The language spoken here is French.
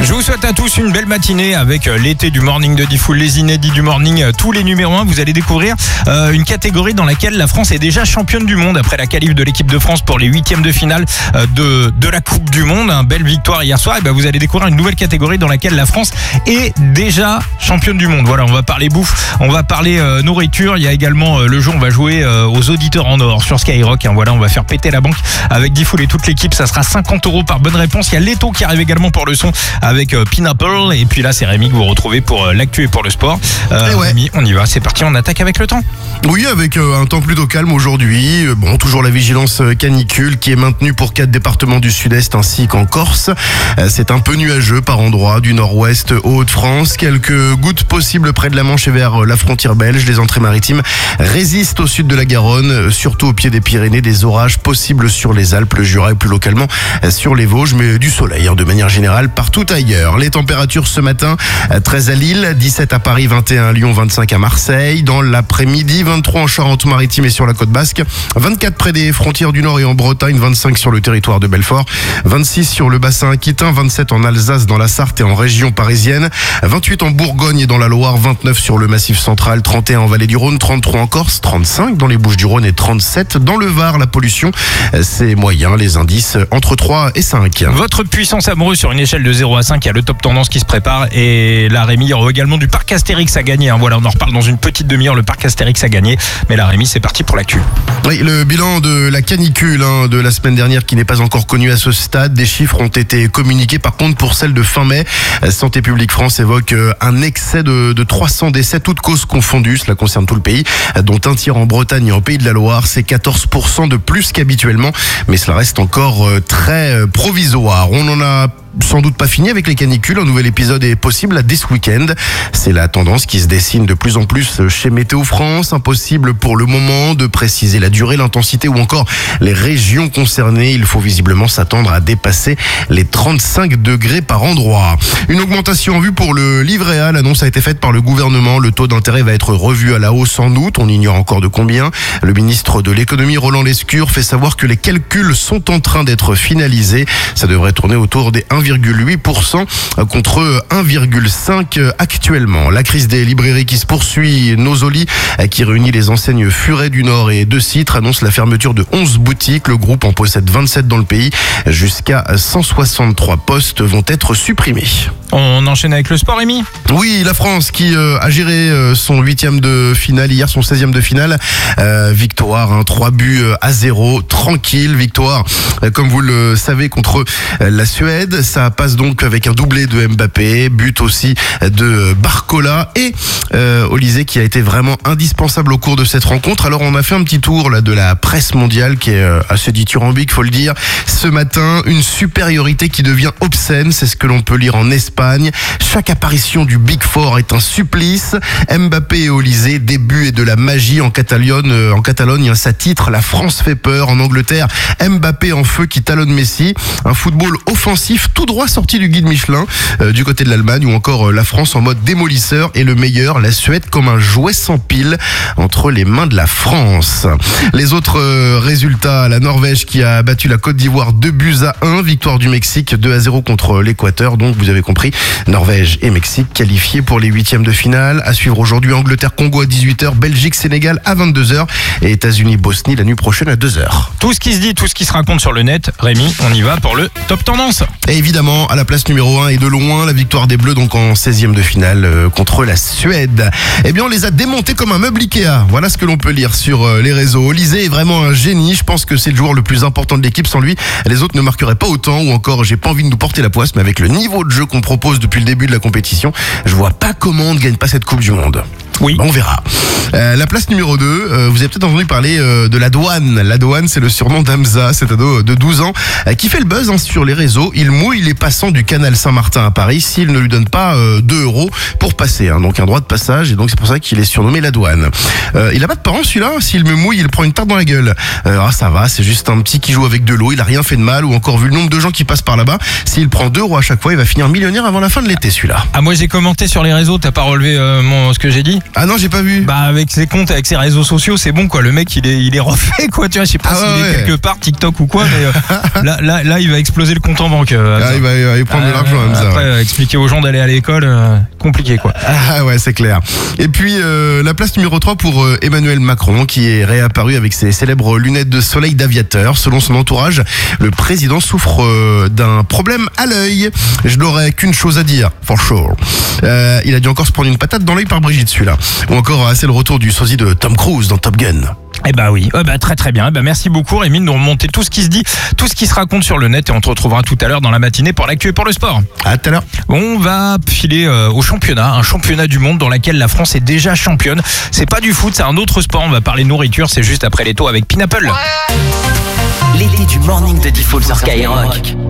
Je vous souhaite à tous une belle matinée avec l'été du morning de Diffoul, les inédits du morning, tous les numéros 1. Vous allez découvrir une catégorie dans laquelle la France est déjà championne du monde après la qualif de l'équipe de France pour les huitièmes de finale de la Coupe du Monde. Belle victoire hier soir. Et vous allez découvrir une nouvelle catégorie dans laquelle la France est déjà championne du monde. Voilà, on va parler bouffe, on va parler nourriture. Il y a également le jeu, on va jouer aux auditeurs en or sur Skyrock. Voilà, on va faire péter la banque avec Diffoul et toute l'équipe. Ça sera 50 € par bonne réponse. Il y a Leto qui arrive également pour le son avec Pineapple. Et puis là, c'est Rémi que vous retrouvez pour l'actu et pour le sport. Rémi, on y va, c'est parti, on attaque avec le temps. Oui, avec un temps plutôt calme aujourd'hui. Bon, toujours la vigilance canicule qui est maintenue pour 4 départements du sud-est ainsi qu'en Corse. C'est un peu nuageux par endroits du nord-ouest aux Hauts-de-France. Quelques gouttes possibles près de la Manche et vers la frontière belge. Les entrées maritimes résistent au sud de la Garonne, surtout au pied des Pyrénées. Des orages possibles sur les Alpes, le Jura et plus localement sur les Vosges, mais du soleil de manière générale partout ailleurs. Les températures ce matin, 13 à Lille, 17 à Paris, 21 à Lyon, 25 à Marseille. Dans l'après-midi, 23 en Charente-Maritime et sur la côte basque, 24 près des frontières du Nord et en Bretagne, 25 sur le territoire de Belfort, 26 sur le bassin aquitain, 27 en Alsace, dans la Sarthe et en région parisienne, 28 en Bourgogne et dans la Loire, 29 sur le Massif central, 31 en Vallée du Rhône, 33 en Corse, 35 dans les Bouches-du-Rhône et 37 dans le Var. La pollution, c'est moyen, les indices entre 3 et 5. Votre puissance amoureuse sur une échelle de 0 à 5, il y a le top tendance qui se prépare et là Rémi, il y aura également du parc Astérix à gagner. Voilà, on en reparle dans une petite demi-heure, le parc Astérix à gagner. Mais là Rémi, c'est parti pour l'actu. Oui, le bilan de la canicule de la semaine dernière qui n'est pas encore connu à ce stade. Des chiffres ont été communiqués par contre pour celle de fin mai. Santé publique France évoque un excès de 300 décès, toutes causes confondues. Cela concerne tout le pays, dont un tiers en Bretagne et en Pays de la Loire. C'est 14% de plus qu'habituellement, mais cela reste encore très provisoire. On en a sans doute pas fini avec les canicules. Un nouvel épisode est possible là, dès ce week-end. C'est la tendance qui se dessine de plus en plus chez Météo France. Impossible pour le moment de préciser la durée, l'intensité ou encore les régions concernées. Il faut visiblement s'attendre à dépasser les 35 degrés par endroit. Une augmentation en vue pour le livret A. L'annonce a été faite par le gouvernement. Le taux d'intérêt va être revu à la hausse en août. On ignore encore de combien. Le ministre de l'économie, Roland Lescure, fait savoir que les calculs sont en train d'être finalisés. Ça devrait tourner autour des 1,8% contre 1,5% actuellement. La crise des librairies qui se poursuit. Nosoli, qui réunit les enseignes Furet du Nord et De Citre, annonce la fermeture de 11 boutiques. Le groupe en possède 27 dans le pays. Jusqu'à 163 postes vont être supprimés. On enchaîne avec le sport, Rémi. Oui, la France qui a géré son 8e de finale hier, son 16e de finale. Victoire, 3 buts à 0, tranquille. Victoire, comme vous le savez, contre la Suède. Ça passe donc avec un doublé de Mbappé, but aussi de Barcola et Olysée qui a été vraiment indispensable au cours de cette rencontre. Alors on a fait un petit tour là de la presse mondiale qui est assez dithyrambique, faut le dire. Ce matin, une supériorité qui devient obscène, c'est ce que l'on peut lire en Espagne. Chaque apparition du Big Four est un supplice. Mbappé et Olysée, des buts et de la magie en Catalogne, ça titre La France fait peur. En Angleterre, Mbappé en feu qui talonne Messi. Un football offensif tout droit sorti du guide Michelin du côté de l'Allemagne, ou encore la France en mode démolisseur et le meilleur, la Suède comme un jouet sans pile entre les mains de la France. Les autres résultats, la Norvège qui a battu la Côte d'Ivoire 2-1, victoire du Mexique 2-0 contre l'Équateur. Donc vous avez compris, Norvège et Mexique qualifiés pour les 8e de finale. À suivre aujourd'hui, Angleterre-Congo à 18h, Belgique-Sénégal à 22h et États-Unis-Bosnie la nuit prochaine à 2h. Tout ce qui se dit, tout ce qui se raconte sur le net, Rémi, on y va pour le top tendance. Et évidemment, à la place numéro 1 et de loin, la victoire des Bleus donc en 16e de finale contre la Suède. Eh bien, on les a démontés comme un meuble Ikea. Voilà ce que l'on peut lire sur les réseaux. Olysée est vraiment un génie. Je pense que c'est le joueur le plus important de l'équipe. Sans lui, les autres ne marqueraient pas autant. Ou encore, j'ai pas envie de nous porter la poisse, mais avec le niveau de jeu qu'on propose depuis le début de la compétition, je vois pas comment on ne gagne pas cette Coupe du Monde. Oui. On verra. La place numéro 2, vous avez peut-être entendu parler de la Douane. La Douane, c'est le surnom d'Hamza, cet ado de 12 ans, qui fait le buzz sur les réseaux. Il mouille les passants du canal Saint-Martin à Paris s'il ne lui donne pas 2 € pour passer. Donc un droit de passage, et donc c'est pour ça qu'il est surnommé la Douane. Il a pas de parents celui-là. S'il me mouille, il prend une tarte dans la gueule. Ça va, c'est juste un petit qui joue avec de l'eau, il a rien fait de mal. Ou encore, vu le nombre de gens qui passent par là-bas, s'il prend 2 € à chaque fois, il va finir millionnaire avant la fin de l'été celui-là. Ah, moi j'ai commenté sur les réseaux, t'as pas relevé ce que j'ai dit? Ah non, j'ai pas vu. Bah avec ses comptes, avec ses réseaux sociaux, c'est bon quoi. Le mec il est refait quoi. Tu vois, je sais pas s'il est quelque part TikTok ou quoi, mais là il va exploser le compte en banque. Il va prendre de l'argent comme ça. Après expliquer aux gens d'aller à l'école, compliqué quoi. Ah ouais, c'est clair. Et puis la place numéro 3 pour Emmanuel Macron qui est réapparu avec ses célèbres lunettes de soleil d'aviateur. Selon son entourage, le président souffre d'un problème à l'œil. Je n'aurais qu'une chose à dire, for sure. Il a dû encore se prendre une patate dans l'œil par Brigitte celui-là. Ou encore c'est le retour du sosie de Tom Cruise dans Top Gun. Eh bah oui, très très bien. Merci beaucoup Rémi de nous remonter tout ce qui se dit, tout ce qui se raconte sur le net et on te retrouvera tout à l'heure dans la matinée pour l'actu et pour le sport. À tout à l'heure. On va filer au championnat, un championnat du monde dans lequel la France est déjà championne. C'est pas du foot, c'est un autre sport. On va parler nourriture, c'est juste après les taux avec Pineapple. L'été du morning de Diffoul sur Skyrock.